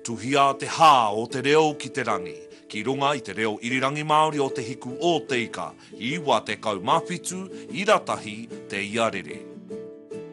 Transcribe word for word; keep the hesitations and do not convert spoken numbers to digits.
tuhia te hā o te reo ki te rangi. Ki runga i te reo irirangi Māori o te hiku o te ika, i wā te kau mawhitu, i ratahi te iarere.